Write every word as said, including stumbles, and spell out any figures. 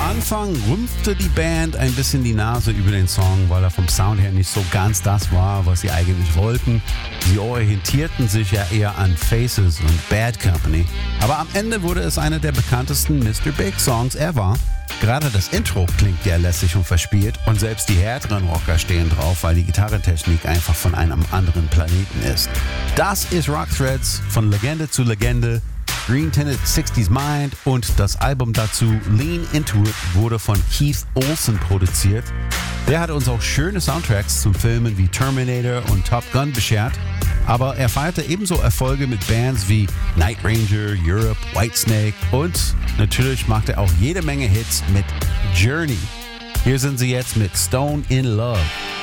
Anfang rümpfte die Band ein bisschen die Nase über den Song, weil er vom Sound her nicht so ganz das war, was sie eigentlich wollten. Sie orientierten sich ja eher an Faces und Bad Company. Aber am Ende wurde es einer der bekanntesten Mister Big Songs ever. Gerade das Intro klingt ja lässig und verspielt und selbst die härteren Rocker stehen drauf, weil die Gitarrentechnik einfach von einem anderen Planeten ist. Das ist Rock Threads von Legende zu Legende. Green Tinted sixties Mind und das Album dazu Lean Into It wurde von Keith Olsen produziert. Der hat uns auch schöne Soundtracks zum Filmen wie Terminator und Top Gun beschert. Aber er feierte ebenso Erfolge mit Bands wie Night Ranger, Europe, Whitesnake und natürlich macht er auch jede Menge Hits mit Journey. Hier sind sie jetzt mit Stone in Love.